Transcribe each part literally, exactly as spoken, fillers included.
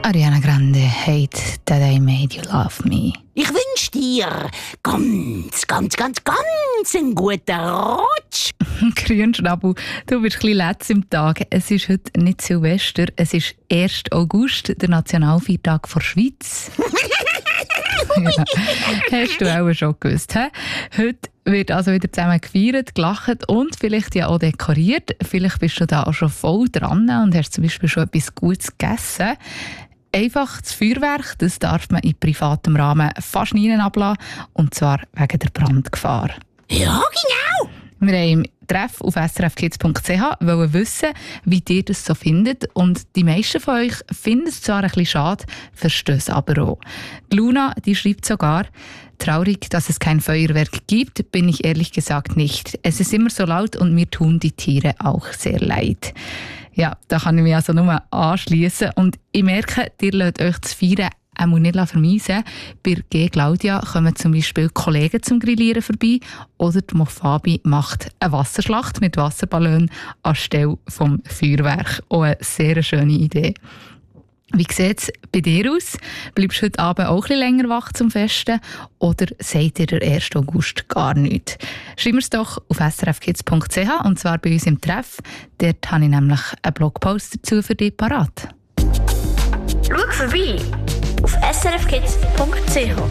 Ariana Grande, Hate That I Made You Love Me. Ich wünsche dir ganz, ganz, ganz, ganz einen guten Rutsch. Grünschnabel, du bist ein bisschen letzt im Tag. Es ist heute nicht Silvester, es ist erster August, der Nationalfeiertag der Schweiz. Ja, hast du auch schon gewusst. He? Heute wird also wieder zusammen gefeiert, gelacht und vielleicht ja auch dekoriert. Vielleicht bist du da auch schon voll dran und hast zum Beispiel schon etwas Gutes gegessen. Einfach das Feuerwerk, das darf man in privatem Rahmen fast nie ablassen, und zwar wegen der Brandgefahr. Ja, genau. Wir haben im Treff auf s r f kids punkt c h wollen wissen, wie ihr das so findet. Und die meisten von euch finden es zwar ein bisschen schade, verstehen es aber auch. Die Luna, die schreibt sogar: Traurig, dass es kein Feuerwerk gibt, bin ich ehrlich gesagt nicht. Es ist immer so laut und mir tun die Tiere auch sehr leid. Ja, da kann ich mich also nur anschliessen. Und ich merke, ihr lasst euch das Feiern auch nicht vermeisen. Bei G. Claudia kommen zum Beispiel Kollegen zum Grillieren vorbei oder die Mofabi macht eine Wasserschlacht mit Wasserballon anstelle vom Feuerwerk. Auch eine sehr schöne Idee. Wie sieht es bei dir aus? Bleibst du heute Abend auch ein bisschen länger wach zum Festen oder seid ihr der ersten August gar nichts? Schreib mir's doch auf s r f kids punkt c h und zwar bei uns im Treff. Dort habe ich nämlich einen Blogpost dazu für dich parat. Schau vorbei auf s r f kids punkt c h.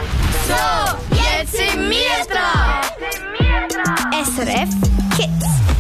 So, jetzt sind wir dran! S R F Kids.